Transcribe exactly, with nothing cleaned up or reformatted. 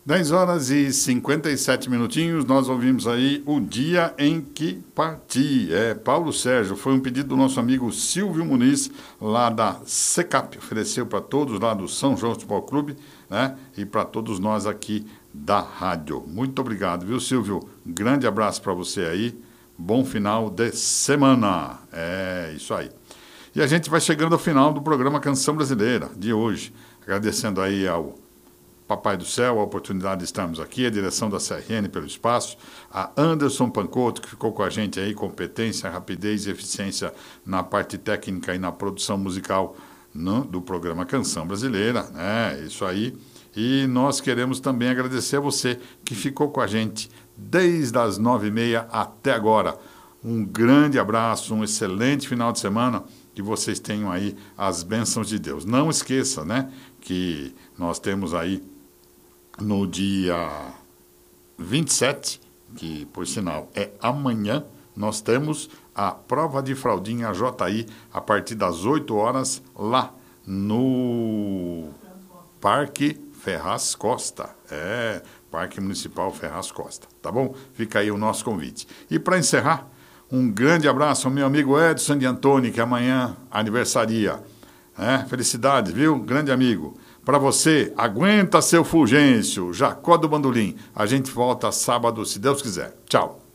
dez horas e cinquenta e sete minutinhos, nós ouvimos aí O Dia em que Parti. É, Paulo Sérgio, foi um pedido do nosso amigo Silvio Muniz, lá da SECAP, ofereceu para todos lá do São João Futebol Clube, né? E para todos nós aqui da rádio. Muito obrigado, viu, Silvio? Grande abraço para você aí, bom final de semana. É, isso aí. E a gente vai chegando ao final do programa Canção Brasileira de hoje, agradecendo aí ao Papai do Céu, a oportunidade de estarmos aqui, a direção da C R N pelo espaço, a Anderson Pancotto, que ficou com a gente aí, competência, rapidez e eficiência na parte técnica e na produção musical no, do programa Canção Brasileira, né? Isso aí. E nós queremos também agradecer a você que ficou com a gente desde as nove e meia até agora. Um grande abraço, um excelente final de semana, que vocês tenham aí as bênçãos de Deus. Não esqueça, né, que nós temos aí no dia vinte e sete, que por sinal é amanhã, nós temos a prova de fraldinha J I a partir das oito horas lá no Parque Ferraz Costa. É, Parque Municipal Ferraz Costa, tá bom? Fica aí o nosso convite. E para encerrar, um grande abraço ao meu amigo Edson de Antônio, que amanhã aniversaria. É, felicidades, viu? Grande amigo. Para você, aguenta seu Fulgêncio, Jacó do Bandolim. A gente volta sábado, se Deus quiser. Tchau.